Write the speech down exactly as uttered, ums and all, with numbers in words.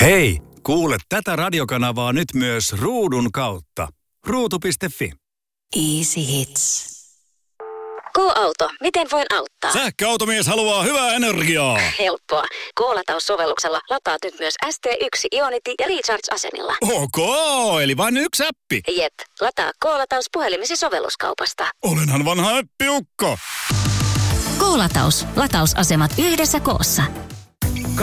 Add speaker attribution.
Speaker 1: Hei, kuule tätä radiokanavaa nyt myös ruudun kautta. ruutu piste fi.
Speaker 2: Easy Hits. K-auto, miten voin auttaa?
Speaker 3: Sähköautomies haluaa hyvää energiaa.
Speaker 2: Helppoa. K-lataussovelluksella lataat nyt myös S T yksi Ionity ja Recharge-asemilla.
Speaker 3: Ok, eli vain yksi appi.
Speaker 2: Jep, lataa K-lataus puhelimesi sovelluskaupasta.
Speaker 3: Olenhan vanha äppiukko.
Speaker 4: K-lataus. Latausasemat yhdessä koossa.